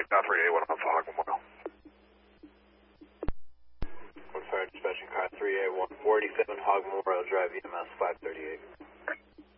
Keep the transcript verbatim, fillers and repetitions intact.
Car three A one Alpha Hog Memorial. One Fire Dispatching Car three A one forty-seven Hog Memorial Drive, E M S five thirty-eight.